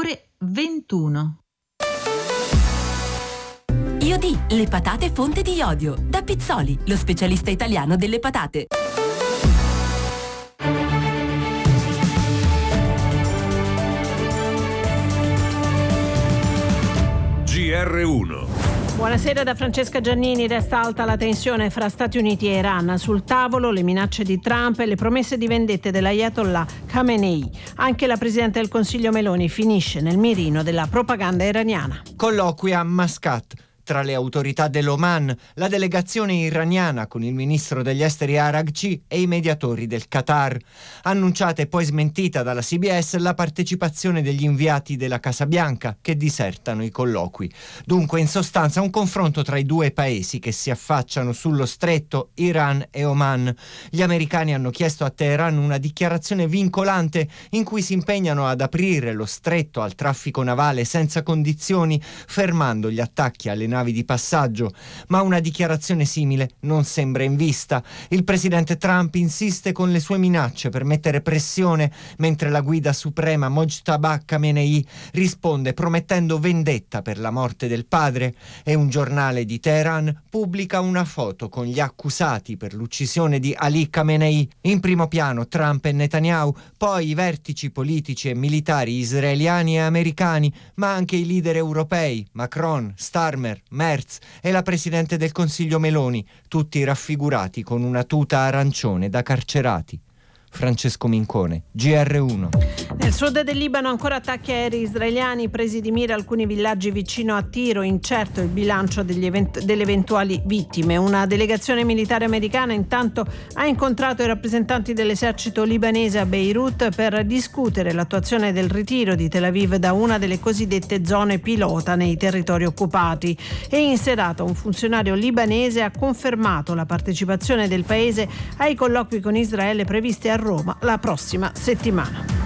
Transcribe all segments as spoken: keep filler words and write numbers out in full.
ore ventuno. Iodì, le patate fonte di iodio. Da Pizzoli, lo specialista italiano delle patate. G R uno. Buonasera da Francesca Giannini. Resta alta la tensione fra Stati Uniti e Iran. Sul tavolo le minacce di Trump e le promesse di vendette dell'Ayatollah Khamenei. Anche la Presidente del Consiglio Meloni finisce nel mirino della propaganda iraniana. Colloqui a Mascat tra le autorità dell'Oman, la delegazione iraniana con il ministro degli esteri Araghchi e i mediatori del Qatar. Annunciata e poi smentita dalla C B S la partecipazione degli inviati della Casa Bianca che disertano i colloqui. Dunque, in sostanza, un confronto tra i due paesi che si affacciano sullo stretto, Iran e Oman. Gli americani hanno chiesto a Teheran una dichiarazione vincolante in cui si impegnano ad aprire lo stretto al traffico navale senza condizioni, fermando gli attacchi alle navi di passaggio, ma una dichiarazione simile non sembra in vista. Il presidente Trump insiste con le sue minacce per mettere pressione, mentre la guida suprema Mojtaba Khamenei risponde promettendo vendetta per la morte del padre, e un giornale di Teheran pubblica una foto con gli accusati per l'uccisione di Ali Khamenei. In primo piano Trump e Netanyahu, poi i vertici politici e militari israeliani e americani, ma anche i leader europei, Macron, Starmer, Merz e la Presidente del Consiglio Meloni, tutti raffigurati con una tuta arancione da carcerati. Francesco Mincone, G R uno. Nel sud del Libano ancora attacchi aerei israeliani, presi di mira alcuni villaggi vicino a Tiro, incerto il bilancio degli event- delle eventuali vittime. Una delegazione militare americana intanto ha incontrato i rappresentanti dell'esercito libanese a Beirut per discutere l'attuazione del ritiro di Tel Aviv da una delle cosiddette zone pilota nei territori occupati, e in serata un funzionario libanese ha confermato la partecipazione del paese ai colloqui con Israele previsti a Roma la prossima settimana.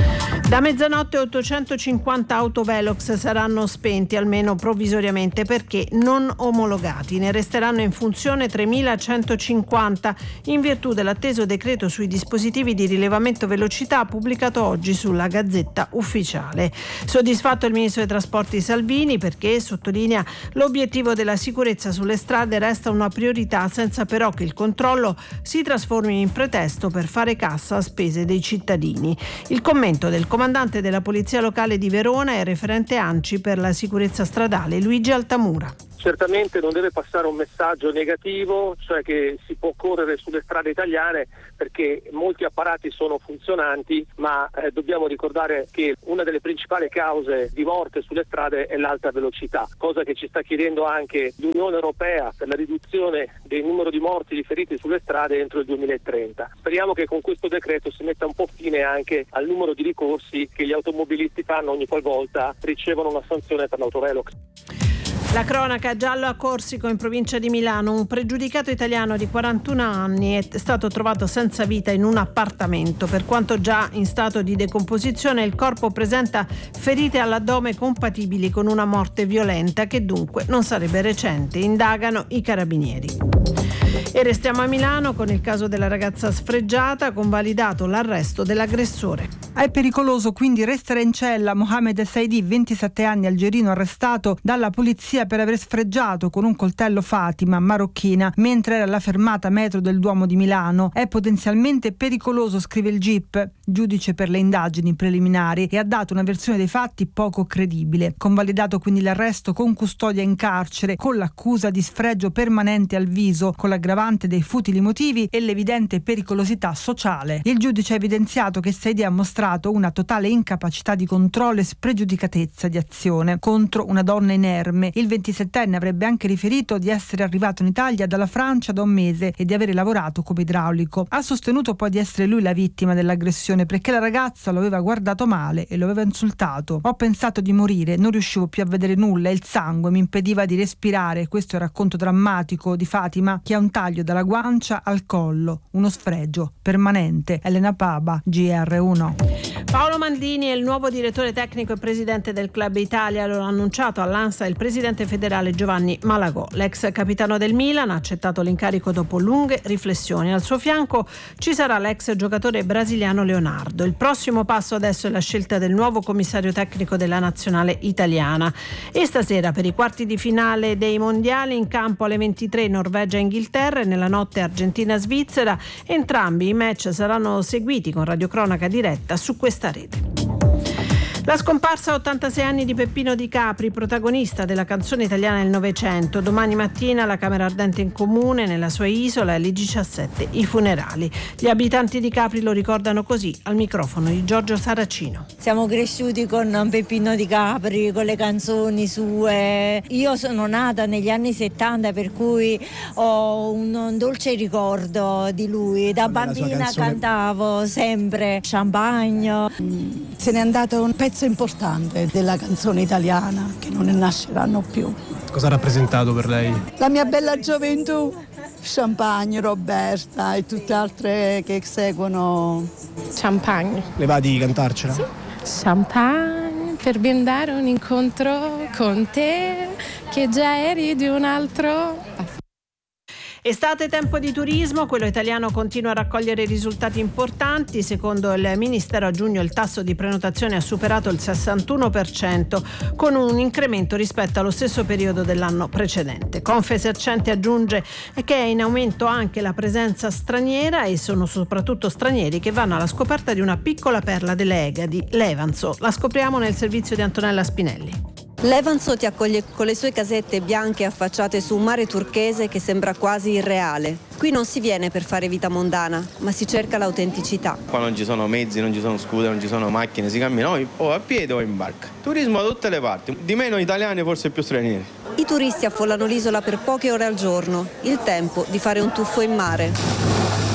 Da mezzanotte ottocentocinquanta autovelox saranno spenti, almeno provvisoriamente, perché non omologati. Ne resteranno in funzione tremilacentocinquanta in virtù dell'atteso decreto sui dispositivi di rilevamento velocità pubblicato oggi sulla Gazzetta Ufficiale. Soddisfatto il ministro dei Trasporti Salvini perché, sottolinea, l'obiettivo della sicurezza sulle strade resta una priorità, senza però che il controllo si trasformi in pretesto per fare cassa a spese dei cittadini. Il commento del comandante della Polizia Locale di Verona e referente ANCI per la sicurezza stradale, Luigi Altamura. Certamente non deve passare un messaggio negativo, cioè che si può correre sulle strade italiane perché molti apparati sono funzionanti, ma eh, dobbiamo ricordare che una delle principali cause di morte sulle strade è l'alta velocità, cosa che ci sta chiedendo anche l'Unione Europea per la riduzione del numero di morti e di feriti sulle strade entro il duemilatrenta. Speriamo che con questo decreto si metta un po' fine anche al numero di ricorsi che gli automobilisti fanno ogni qualvolta ricevono una sanzione per l'autovelox. La cronaca, giallo a Corsico in provincia di Milano, un pregiudicato italiano di quarantuno anni è stato trovato senza vita in un appartamento. Per quanto già in stato di decomposizione, il corpo presenta ferite all'addome compatibili con una morte violenta che dunque non sarebbe recente. Indagano i carabinieri. E restiamo a Milano con il caso della ragazza sfregiata, convalidato l'arresto dell'aggressore. È pericoloso quindi restare in cella Mohamed Saidi, ventisette anni, algerino, arrestato dalla polizia per aver sfregiato con un coltello Fatima, marocchina, mentre era alla fermata metro del Duomo di Milano. È potenzialmente pericoloso, scrive il G I P, giudice per le indagini preliminari, e ha dato una versione dei fatti poco credibile. Convalidato quindi l'arresto con custodia in carcere, con l'accusa di sfregio permanente al viso, con l'aggravante dei futili motivi e l'evidente pericolosità sociale. Il giudice ha evidenziato che Saidi ha mostrato una totale incapacità di controllo e spregiudicatezza di azione contro una donna inerme. Il ventisettenne avrebbe anche riferito di essere arrivato in Italia dalla Francia da un mese e di avere lavorato come idraulico. Ha sostenuto poi di essere lui la vittima dell'aggressione perché la ragazza lo aveva guardato male e lo aveva insultato. Ho pensato di morire, non riuscivo più a vedere nulla e il sangue mi impediva di respirare. Questo è il racconto drammatico di Fatima, che ha un taglio taglio dalla guancia al collo, uno sfregio permanente. Elena Paba, G R uno. Paolo Maldini è il nuovo direttore tecnico e presidente del Club Italia, lo ha annunciato all'ANSA il presidente federale Giovanni Malagò. L'ex capitano del Milan ha accettato l'incarico dopo lunghe riflessioni. Al suo fianco ci sarà l'ex giocatore brasiliano Leonardo. Il prossimo passo adesso è la scelta del nuovo commissario tecnico della nazionale italiana. E stasera per i quarti di finale dei mondiali in campo alle ventitré Norvegia-Inghilterra e nella notte Argentina-Svizzera. Entrambi i match saranno seguiti con radiocronaca diretta su questa rete. La scomparsa a ottantasei anni di Peppino Di Capri, protagonista della canzone italiana del Novecento. Domani mattina la Camera Ardente in Comune, nella sua isola, alle diciassette, i funerali. Gli abitanti di Capri lo ricordano così, al microfono di Giorgio Saracino. Siamo cresciuti con Peppino Di Capri, con le canzoni sue. Io sono nata negli anni settanta, per cui ho un, un dolce ricordo di lui. Da bambina cantavo sempre Champagne. Se n'è andato un pezzo importante della canzone italiana che non ne nasceranno più. Cosa ha rappresentato per lei? La mia bella gioventù, Champagne, Roberta e tutte altre che seguono. Champagne. Le va di cantarcela? Sì. Champagne per blindare un incontro con te che già eri di un altro. Estate, tempo di turismo, quello italiano continua a raccogliere risultati importanti. Secondo il Ministero a giugno il tasso di prenotazione ha superato il sessantuno per cento, con un incremento rispetto allo stesso periodo dell'anno precedente. Confesercenti aggiunge che è in aumento anche la presenza straniera e sono soprattutto stranieri che vanno alla scoperta di una piccola perla delle Egadi, l'Evanso. La scopriamo nel servizio di Antonella Spinelli. L'Evanso ti accoglie con le sue casette bianche affacciate su un mare turchese che sembra quasi irreale. Qui non si viene per fare vita mondana, ma si cerca l'autenticità. Qua non ci sono mezzi, non ci sono scooter, non ci sono macchine, si cammina o a piedi o in barca. Turismo da tutte le parti, di meno italiani, forse più stranieri. I turisti affollano l'isola per poche ore al giorno, il tempo di fare un tuffo in mare.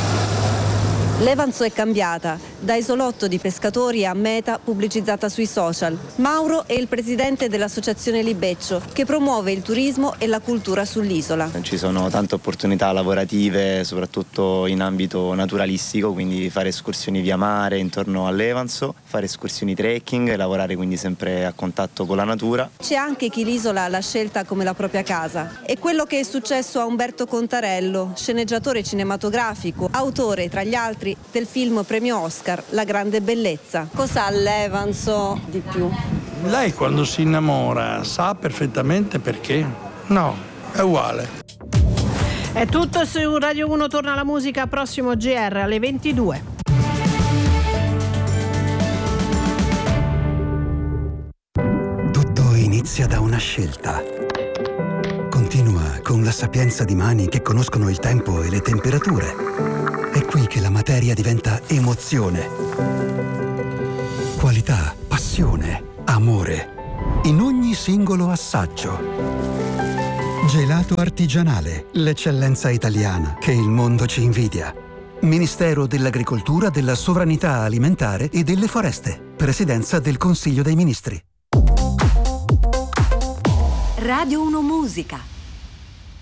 L'Evanso è cambiata, da isolotto di pescatori a meta pubblicizzata sui social. Mauro è il presidente dell'associazione Libeccio, che promuove il turismo e la cultura sull'isola. Ci sono tante opportunità lavorative, soprattutto in ambito naturalistico, quindi fare escursioni via mare intorno all'Evanso, fare escursioni trekking, lavorare quindi sempre a contatto con la natura. C'è anche chi l'isola l'ha scelta come la propria casa. È quello che è successo a Umberto Contarello, sceneggiatore cinematografico, autore tra gli altri del film premio Oscar La grande bellezza. Cos'ha l'Evanso di più? Lei quando si innamora sa perfettamente perché? No, è uguale. È tutto su Radio uno, torna la musica, prossimo G R alle ventidue. Tutto inizia da una scelta. Continua con la sapienza di mani che conoscono il tempo e le temperature. È qui che la materia diventa emozione. Qualità, passione, amore. In ogni singolo assaggio. Gelato artigianale, l'eccellenza italiana che il mondo ci invidia. Ministero dell'Agricoltura, della Sovranità Alimentare e delle Foreste. Presidenza del Consiglio dei Ministri. Radio uno Musica.